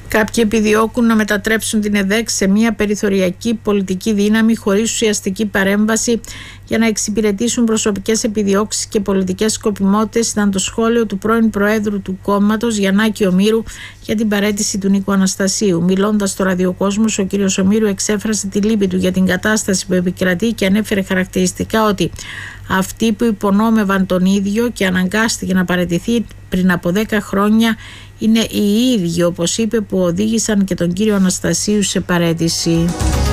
Κάποιοι επιδιώκουν να μετατρέψουν την ΕΔΕΚ σε μια περιθωριακή πολιτική δύναμη χωρίς ουσιαστική παρέμβαση για να εξυπηρετήσουν προσωπικές επιδιώξεις και πολιτικές σκοπιμότητες, ήταν το σχόλιο του πρώην Προέδρου του κόμματος Γιαννάκη Ομήρου για την παραίτηση του Νίκου Αναστασίου. Μιλώντας στο Ραδιοκόσμος, ο κ. Ομήρου εξέφρασε τη λύπη του για την κατάσταση που επικρατεί και ανέφερε χαρακτηριστικά ότι αυτοί που υπονόμευαν τον ίδιο και αναγκάστηκε να παραιτηθεί πριν από 10 χρόνια είναι οι ίδιοι, όπως είπε, που οδήγησαν και τον κύριο Αναστασίου σε παραίτηση.